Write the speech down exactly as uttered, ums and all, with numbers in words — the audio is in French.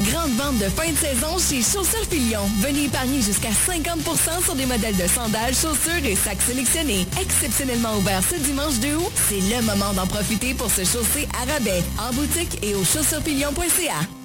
grande vente de fin de saison chez Chaussures Filion. Venez épargner jusqu'à cinquante pour cent sur des modèles de sandales, chaussures et sacs sélectionnés. Exceptionnellement ouvert ce dimanche deux août, c'est le moment d'en profiter pour se chausser à rabais. En boutique et au chaussures filion point c a.